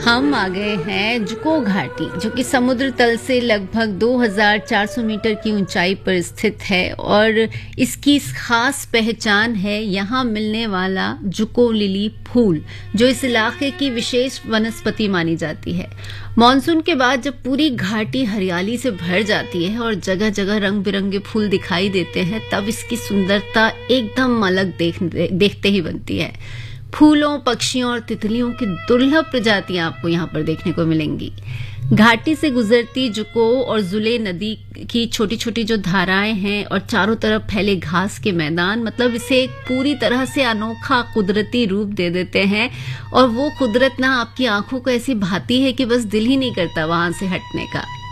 हम आ गए हैं जुको घाटी, जो कि समुद्र तल से लगभग 2400 मीटर की ऊंचाई पर स्थित है। और इसकी खास पहचान है यहाँ मिलने वाला जुको लिली फूल, जो इस इलाके की विशेष वनस्पति मानी जाती है। मॉनसून के बाद जब पूरी घाटी हरियाली से भर जाती है और जगह जगह रंग बिरंगे फूल दिखाई देते हैं, तब इसकी सुंदरता एकदम अलग देखते ही बनती है। फूलों, पक्षियों और तितलियों की दुर्लभ प्रजातियां आपको यहाँ पर देखने को मिलेंगी। घाटी से गुजरती जुको और जुले नदी की छोटी छोटी जो धाराएं हैं और चारों तरफ फैले घास के मैदान, मतलब इसे एक पूरी तरह से अनोखा कुदरती रूप दे देते हैं। और वो कुदरत ना आपकी आंखों को ऐसी भाती है कि बस दिल ही नहीं करता वहां से हटने का।